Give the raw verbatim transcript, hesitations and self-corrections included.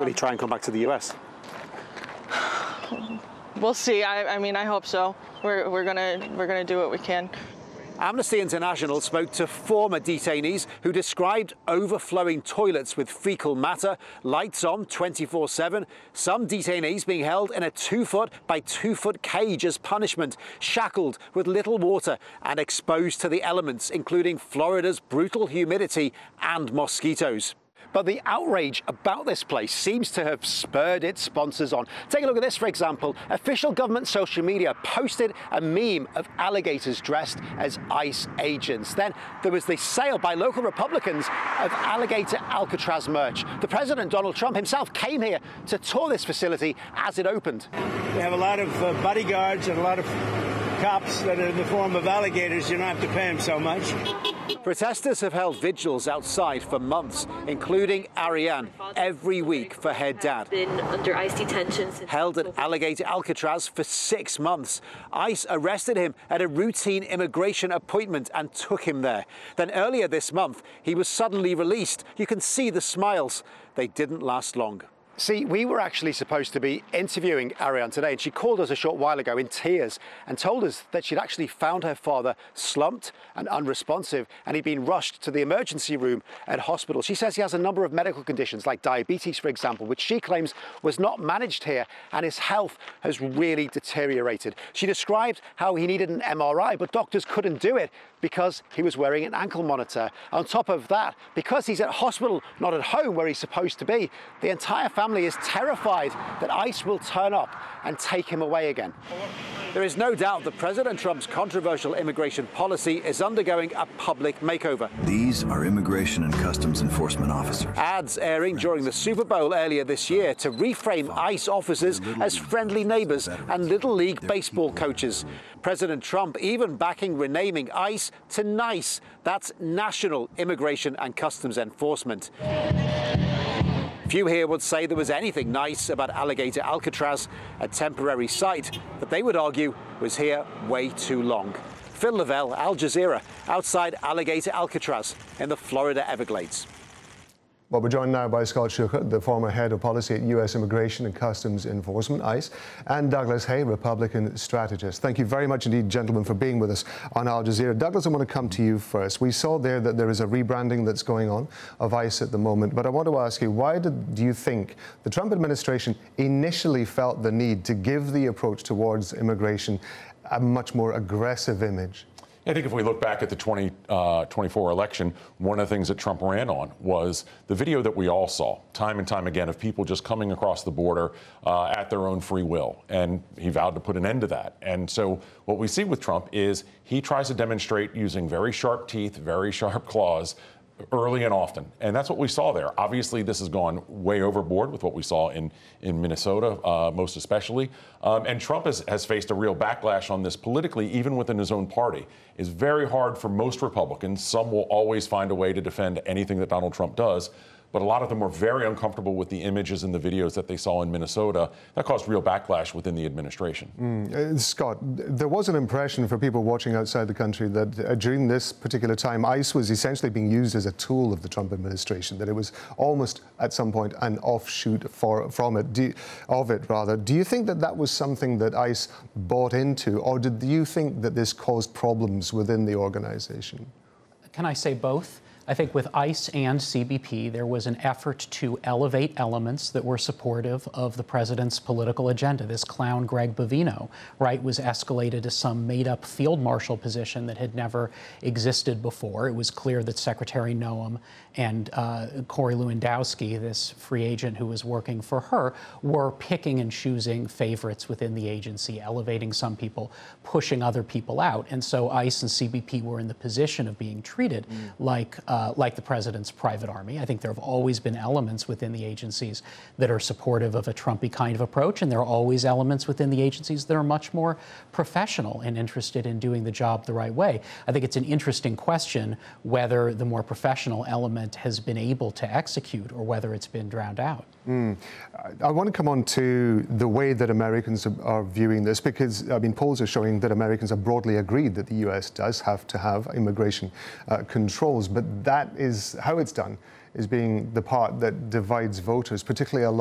Will he try and come back to the U S? We'll see. I, I mean, I hope so. We're, we're gonna we're gonna do what we can. Amnesty International spoke to former detainees who described overflowing toilets with fecal matter, lights on twenty-four seven, some detainees being held in a two-foot by two-foot cage as punishment, shackled with little water and exposed to the elements, including Florida's brutal humidity and mosquitoes. But the outrage about this place seems to have spurred its sponsors on. Take a look at this, for example. Official government social media posted a meme of alligators dressed as ICE agents. Then there was the sale by local Republicans of alligator Alcatraz merch. The President, Donald Trump, himself came here to tour this facility as it opened. We have a lot of uh, bodyguards and a lot of cops that are in the form of alligators. You don't have to pay them so much. Protesters have held vigils outside for months, including Ariane, every week for her dad. Been under ICE detention. Held at Alligator Alcatraz for six months. ICE arrested him at a routine immigration appointment and took him there. Then earlier this month, he was suddenly released. You can see the smiles. They didn't last long. See, we were actually supposed to be interviewing Ariane today, and she called us a short while ago in tears and told us that she'd actually found her father slumped and unresponsive, and he'd been rushed to the emergency room at hospital. She says he has a number of medical conditions, like diabetes, for example, which she claims was not managed here, and his health has really deteriorated. She described how he needed an M R I, but doctors couldn't do it because he was wearing an ankle monitor. On top of that, because he's at hospital, not at home where he's supposed to be, the entire family family is terrified that ICE will turn up and take him away again. There is no doubt that President Trump's controversial immigration policy is undergoing a public makeover. These are Immigration and Customs Enforcement officers. Ads airing during the Super Bowl earlier this year to reframe ICE officers as friendly neighbors and Little League baseball coaches. President Trump even backing renaming ICE to NICE. That's National Immigration and Customs Enforcement. Few here would say there was anything nice about Alligator Alcatraz, a temporary site that they would argue was here way too long. Phil Lavelle, Al Jazeera, outside Alligator Alcatraz in the Florida Everglades. Well, we're joined now by Scott Schuchert, the former head of policy at U S Immigration and Customs Enforcement, ICE, and Douglas Hay, Republican strategist. Thank you very much indeed, gentlemen, for being with us on Al Jazeera. Douglas, I want to come to you first. We saw there that there is a rebranding that's going on of ICE at the moment, but I want to ask you, why did, do you think the Trump administration initially felt the need to give the approach towards immigration a much more aggressive image? I think if we look back at the twenty twenty-four election, one of the things that Trump ran on was the video that we all saw time and time again of people just coming across the border uh, at their own free will. And he vowed to put an end to that. And so what we see with Trump is he tries to demonstrate using very sharp teeth, very sharp claws, early and often. And that's what we saw there. Obviously, this has gone way overboard with what we saw in, in Minnesota, uh, most especially. Um, and Trump has, has faced a real backlash on this politically, even within his own party. It's very hard for most Republicans. Some will always find a way to defend anything that Donald Trump does. But a lot of them were very uncomfortable with the images and the videos that they saw in Minnesota. That caused real backlash within the administration. Mm. Uh, Scott, there was an impression for people watching outside the country that uh, during this particular time, ICE was essentially being used as a tool of the Trump administration, that it was almost at some point an offshoot for, from it, do, of it rather. Do you think that that was something that ICE bought into, or did you think that this caused problems within the organization? Can I say both? I think with ICE and C B P, there was an effort to elevate elements that were supportive of the president's political agenda. This clown, Greg Bovino, right, was escalated to some made-up field marshal position that had never existed before. It was clear that Secretary Noem and uh, Corey Lewandowski, this free agent who was working for her, were picking and choosing favorites within the agency, elevating some people, pushing other people out. And so ICE and C B P were in the position of being treated mm. like uh, like the president's private army. I think there have always been elements within the agencies that are supportive of a Trumpy kind of approach, and there are always elements within the agencies that are much more professional and interested in doing the job the right way. I think it's an interesting question whether the more professional element has been able to execute or whether it's been drowned out. Mm. I want to come on to the way that Americans are viewing this, because, I mean, polls are showing that Americans are broadly agreed that the U S does have to have immigration uh, controls, but that is how it's done is being the part that divides voters, particularly along